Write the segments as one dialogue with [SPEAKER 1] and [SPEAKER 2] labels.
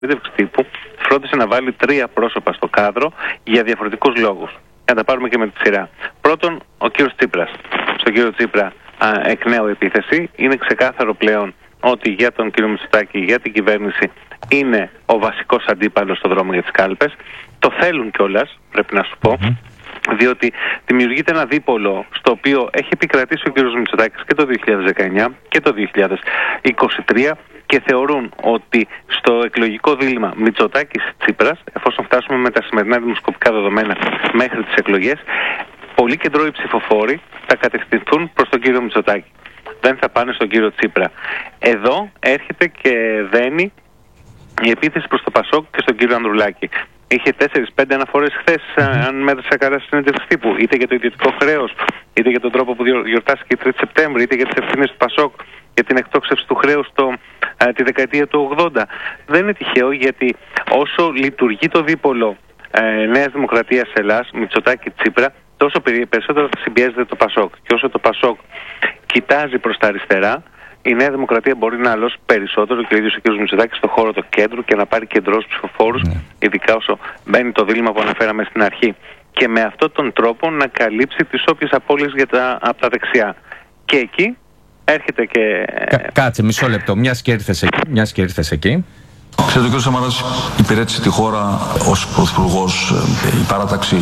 [SPEAKER 1] συνέντευξη τύπου φρόντισε να βάλει 3 πρόσωπα στο κάδρο για διαφορετικούς λόγους. Να τα πάρουμε και με τη σειρά. Πρώτον, ο κύριος Τσίπρας. Στον κύριο Τσίπρα εκ νέου επίθεση. Είναι ξεκάθαρο πλέον ότι για τον κύριο Μητσοτάκη, για την κυβέρνηση, είναι ο βασικός αντίπαλος στο δρόμο για τις κάλπες. Το θέλουν κιόλας, πρέπει να σου πω, διότι δημιουργείται ένα δίπολο στο οποίο έχει επικρατήσει ο κύριος Μητσοτάκης και το 2019 και το 2023 και θεωρούν ότι στο εκλογικό δίλημμα Μητσοτάκης-Τσίπρας, εφόσον φτάσουμε με τα σημερινά δημοσκοπικά δεδομένα μέχρι τις εκλογές, πολλοί κεντρώοι ψηφοφόροι θα κατευθυνθούν προς τον κύριο Μητσοτάκη. Δεν θα πάνε στον κύριο Τσίπρα. Εδώ έρχεται και δένει η επίθεση προς το Πασόκ και στον κύριο Ανδρουλάκη. Είχε 4-5 αναφορές χθες, αν μέτρησα καλά, στη συνέντευξη τύπου, είτε για το ιδιωτικό χρέος, είτε για τον τρόπο που γιορτάστηκε η 3η Σεπτέμβρη, είτε για τις ευθύνες του Πασόκ για την εκτόξευση του χρέους τη δεκαετία του 80. Δεν είναι τυχαίο, γιατί όσο λειτουργεί το δίπολο Νέας Δημοκρατίας Ελλάς, Μητσοτάκη-Τσίπρα, τόσο περισσότερο θα συμπιέζεται το Πασόκ. Και όσο το Πασόκ κοιτάζει προς τα αριστερά, η Νέα Δημοκρατία μπορεί να αλώσει περισσότερο και ο ίδιος ο κ. Μητσοτάκης στο χώρο του κέντρου και να πάρει κεντρός ψηφοφόρους, ειδικά όσο μπαίνει το δίλημμα που αναφέραμε στην αρχή. Και με αυτόν τον τρόπο να καλύψει τις όποιες απώλειες από τα δεξιά. Και εκεί έρχεται και...
[SPEAKER 2] Κάτσε μισό λεπτό, μιας και ήρθες εκεί.
[SPEAKER 3] Ξέρετε, ο κ. Σαμαράς υπηρέτησε τη χώρα ως πρωθυπουργός. Η παράταξη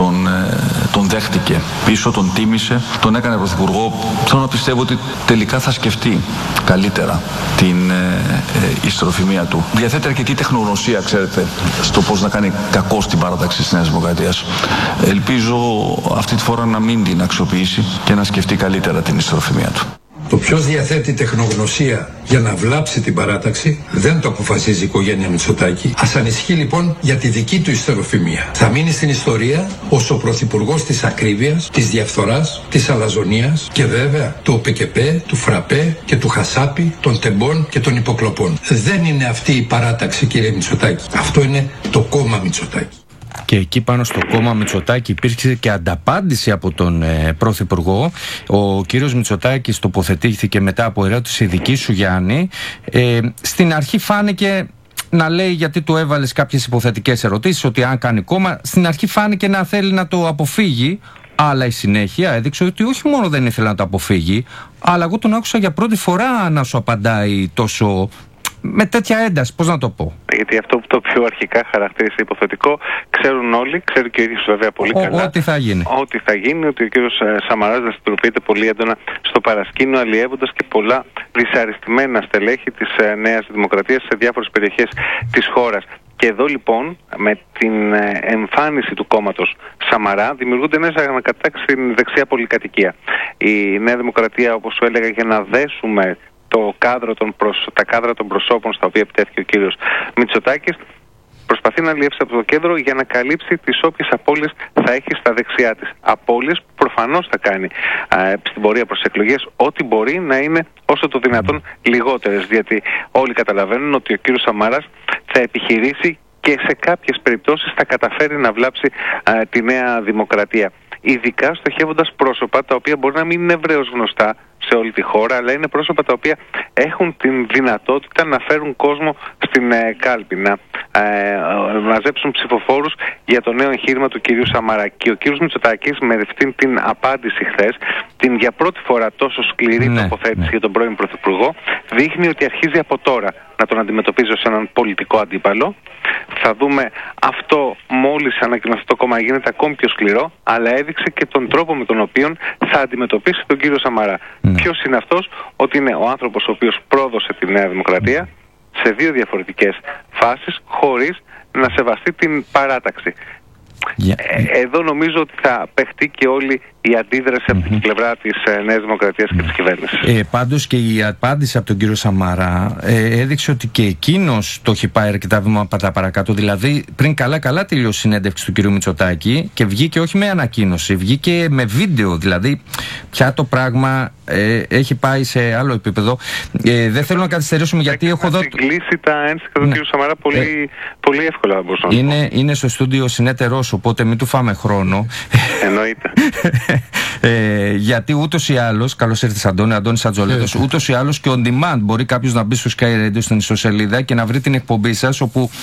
[SPEAKER 3] τον δέχτηκε πίσω, τον τίμησε, τον έκανε πρωθυπουργό. Θέλω να πιστεύω ότι τελικά θα σκεφτεί καλύτερα την ιστεροφημία του. Διαθέτει αρκετή τεχνογνωσία, ξέρετε, στο πώς να κάνει κακό στην παράταξη της Νέας Δημοκρατίας. Ελπίζω αυτή τη φορά να μην την αξιοποιήσει και να σκεφτεί καλύτερα την ιστεροφημία του.
[SPEAKER 4] Το ποιος διαθέτει τεχνογνωσία για να βλάψει την παράταξη δεν το αποφασίζει η οικογένεια Μητσοτάκη. Ας ανισχύει λοιπόν για τη δική του ιστεροφημία. Θα μείνει στην ιστορία ως ο πρωθυπουργός της ακρίβειας, της διαφθοράς, της αλαζονίας και βέβαια του ΟΠΕΚΕΠΕ, του ΦΡΑΠΕ και του Χασάπη, των τεμπών και των υποκλοπών. Δεν είναι αυτή η παράταξη, κύριε Μητσοτάκη. Αυτό είναι το κόμμα Μητσοτάκη.
[SPEAKER 2] Και εκεί πάνω στο κόμμα Μητσοτάκη υπήρξε και ανταπάντηση από τον Πρωθυπουργό. Ο κύριος Μητσοτάκης τοποθετήθηκε μετά από ερώτηση δική σου, Γιάννη. Στην αρχή φάνηκε να λέει, γιατί του έβαλες κάποιες υποθετικές ερωτήσεις, ότι αν κάνει κόμμα, στην αρχή φάνηκε να θέλει να το αποφύγει, αλλά η συνέχεια έδειξε ότι όχι μόνο δεν ήθελε να το αποφύγει, αλλά εγώ τον άκουσα για πρώτη φορά να σου απαντάει τόσο... με τέτοια ένταση, πώς να το πω.
[SPEAKER 1] Γιατί αυτό που το πιο αρχικά χαρακτήρισε υποθετικό, ξέρουν όλοι, ξέρει και ο ίδιος βέβαια πολύ καλά.
[SPEAKER 2] Ό,τι θα γίνει.
[SPEAKER 1] Ό,τι θα γίνει, ότι ο κύριος Σαμαράς δραστηριοποιείται πολύ έντονα στο παρασκήνιο, αλλιεύοντας και πολλά δυσαρεστημένα στελέχη της Νέας Δημοκρατίας σε διάφορες περιοχές της χώρας. Και εδώ λοιπόν, με την εμφάνιση του κόμματος Σαμαρά, δημιουργούνται νέες ανακατάξεις στην δεξιά πολυκατοικία. Η Νέα Δημοκρατία, όπως σου έλεγα, για να δέσουμε τα κάδρα των προσώπων στα οποία επιτέθηκε ο κύριος Μητσοτάκης, προσπαθεί να αλλιεύσει από το κέντρο για να καλύψει τις όποιες απώλειες θα έχει στα δεξιά της. Απώλειες που προφανώς θα κάνει στην πορεία προς εκλογές, ό,τι μπορεί να είναι όσο το δυνατόν λιγότερες, γιατί όλοι καταλαβαίνουν ότι ο κύριος Σαμαράς θα επιχειρήσει και σε κάποιες περιπτώσεις θα καταφέρει να βλάψει τη Νέα Δημοκρατία. Ειδικά στοχεύοντας πρόσωπα τα οποία μπορεί να μην είναι ευρέως γνωστά σε όλη τη χώρα, αλλά είναι πρόσωπα τα οποία έχουν την δυνατότητα να φέρουν κόσμο στην κάλπη, να μαζέψουν ψηφοφόρους για το νέο εγχείρημα του κυρίου Σαμαρά. Και ο κύριος Μητσοτάκης, με αυτήν την απάντηση χθες, την για πρώτη φορά τόσο σκληρή τοποθέτηση για τον πρώην Πρωθυπουργό, δείχνει ότι αρχίζει από τώρα να τον αντιμετωπίζει ως έναν πολιτικό αντίπαλο. Θα δούμε αυτό μόλις ανακοινωθεί το κόμμα γίνεται ακόμη πιο σκληρό, αλλά έδειξε και τον τρόπο με τον οποίο θα αντιμετωπίσει τον κύριο Σαμαρά. Ποιος είναι αυτός? Ότι είναι ο άνθρωπος ο οποίος πρόδωσε τη Νέα Δημοκρατία σε 2 διαφορετικές φάσεις χωρίς να σεβαστεί την παράταξη. Εδώ νομίζω ότι θα παιχτεί και όλη η αντίδραση από την πλευρά της Νέας Δημοκρατίας και της κυβέρνησης.
[SPEAKER 2] Πάντως και η απάντηση από τον κύριο Σαμαρά έδειξε ότι και εκείνος το έχει πάει αρκετά βήματα παρακάτω. Δηλαδή, πριν καλά τελειώσει η συνέντευξη του κύριου Μητσοτάκη και βγήκε όχι με ανακοίνωση, βγήκε με βίντεο. Δηλαδή, πια το πράγμα έχει πάει σε άλλο επίπεδο. Δεν θέλω να καθυστερήσουμε, γιατί έχω εδώ.
[SPEAKER 1] Έχει συγκλήσει τα ένστικα του κύριου Σαμαρά πολύ εύκολα, μπορούσα να πω.
[SPEAKER 2] Είναι στο στούντιο συνέτερός, οπότε μην του φάμε χρόνο.
[SPEAKER 1] Εννοείται.
[SPEAKER 2] Γιατί ούτως ή άλλως, καλώς ήρθες Αντώνης Ατζολέτος, ούτως ή άλλως και on demand μπορεί κάποιος να μπει στο Sky Radio στην ιστοσελίδα και να βρει την εκπομπή σας, όπου